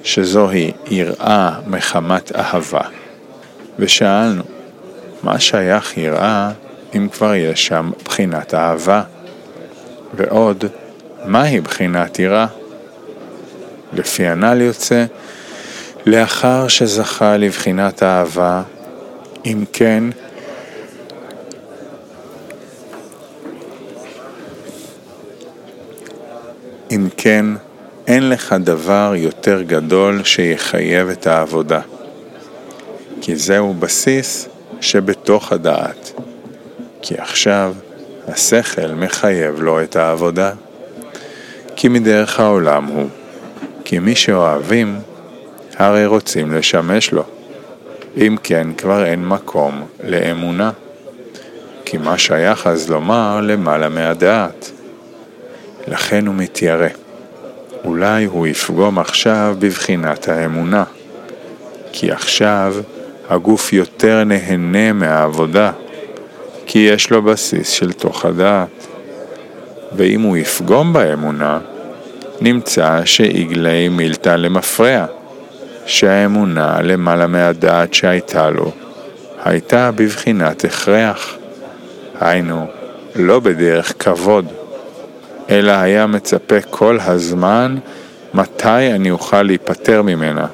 שזוהי יראה מחמת אהבה. ושאלנו, מה שייך יראה אם כבר יש שם בחינת אהבה? ועוד, מהי בחינת יראה? לפי הנ"ל יוצא, לאחר שזכה לבחינת אהבה, אם כן, אין לך דבר יותר גדול שיחייב את העבודה. כי זהו בסיס שבתוך הדעת. כי עכשיו השכל מחייב לו את העבודה. כי מדרך העולם הוא. כי מי שאוהבים, הרי רוצים לשמש לו. אם כן, כבר אין מקום לאמונה. כי מה שייך אז לומר למעלה מהדעת. לכן הוא מתיירא. אולי הוא יפגום עכשיו בבחינת האמונה. כי עכשיו הגוף יותר נהנה מהעבודה. כי יש לו בסיס של תוך הדעת. ואם הוא יפגום באמונה, נמצא שעגלי מילתא למפרע, שהאמונה למעלה מהדעת שהייתה לו, הייתה בבחינת הכרח. היינו, לא בדרך כבוד, אלא היה מצפה כל הזמן מתי אני אוכל להיפטר ממנה,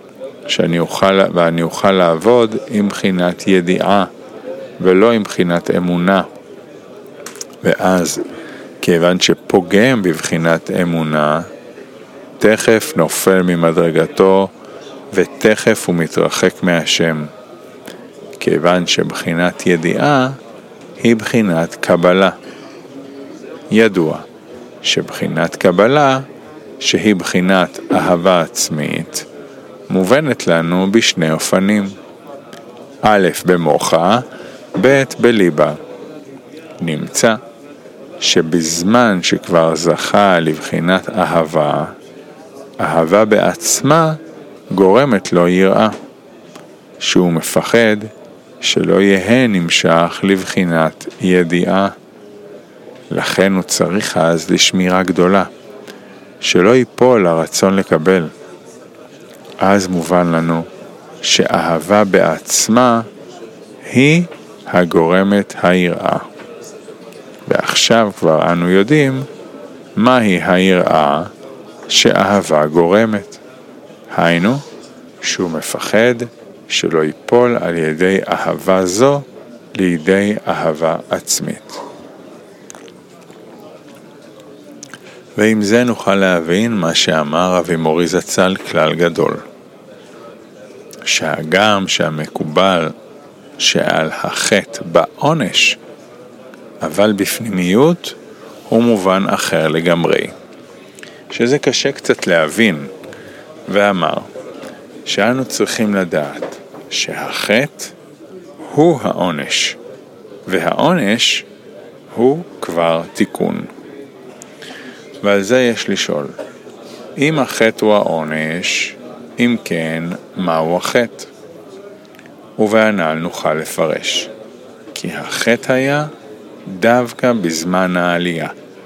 ואני אוכל לעבוד עם בחינת ידיעה, ולא עם בחינת אמונה. ואז, כיוון שפוגם בבחינת אמונה, תכף נופל ממדרגתו, ותכף הוא מתרחק מהשם. כיוון שבחינת ידיעה היא בחינת קבלה. ידוע שבחינת קבלה, שהיא בחינת אהבה עצמית, מובנת לנו בשני אופנים. א' במוחה, ב' בליבה. נמצא שבזמן שכבר זכה לבחינת אהבה, אהבה בעצמה גורמת לו יראה, שהוא מפחד שלא יהיה נמשך לבחינת ידיעה. לכן הוא צריך אז לשמירה גדולה, שלא ייפול הרצון לקבל. אז מובן לנו שאהבה בעצמה היא הגורמת היראה. ועכשיו כבר אנו יודעים מהי היראה שאהבה גורמת. היינו, שהוא מפחד שלא ייפול על ידי אהבה זו לידי אהבה עצמית. ועם זה נוכל להבין מה שאמר רבי מורי זצ"ל כלל גדול. שהגם שהמקובל שעל החטא בעונש, אבל בפנימיות הוא מובן אחר לגמרי. שזה קשה קצת להבין, ואמר שאנו צריכים לדעת שהחטא הוא העונש, והעונש הוא כבר תיקון. ועל זה יש לשאול, אם החטא הוא העונש, אם כן, מהו החטא? ובענל נוכל לפרש, כי החטא היה דווקא בזמן העלייה.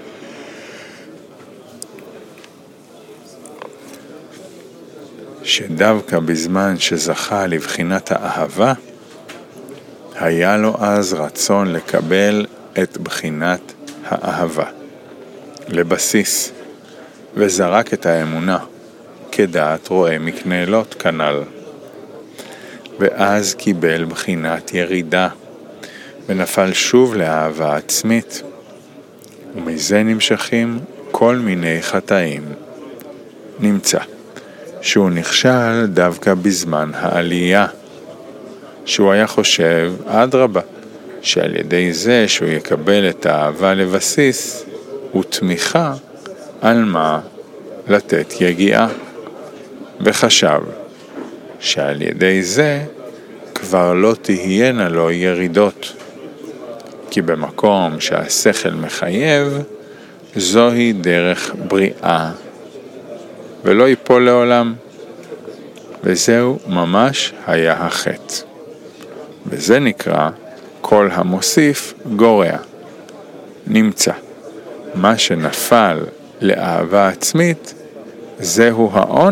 שדווקא בזמן שזכה לבחינת האהבה, היה לו אז רצון לקבל את בחינת האהבה לבסיס, וזרק את האמונה כדעת רואה מקנלות כנל. ואז קיבל בחינת ירידה, ונפל שוב לאהבה עצמית, ומזה נמשכים כל מיני חטאים. נמצא שהוא נכשל דווקא בזמן העלייה, שהוא היה חושב אדרבה, שעל ידי זה שהוא יקבל את האהבה לבסיס, הוא תמיכה על מה לתת יגיעה, וחשב שעל ידי זה כבר לא תהיינה לו ירידות, כי במקום שהשכל מחייב, זוהי דרך בריאה, ולא ייפול לעולם. וזהו ממש היה החטא. וזה נקרא כל המוסיף גורע. נמצא, מה שנפל לאהבה עצמית, זהו העונש